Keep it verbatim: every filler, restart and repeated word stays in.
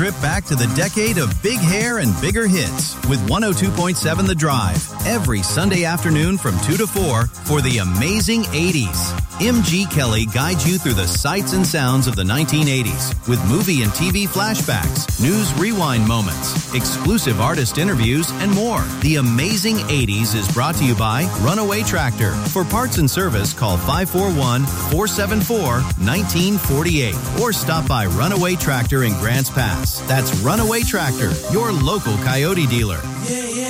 trip back to the decade of big hair and bigger hits with one oh two point seven The Drive every Sunday afternoon from two to four for the amazing eighties. M G Kelly guides you through the sights and sounds of the nineteen eighties with movie and T V flashbacks, news rewind moments, exclusive artist interviews, and more. The amazing eighties is brought to you by Runaway Tractor. For parts and service, call five four one, four seven four, one nine four eight or stop by Runaway Tractor in Grants Pass. That's Runaway Tractor, your local Coyote dealer. Yeah, yeah.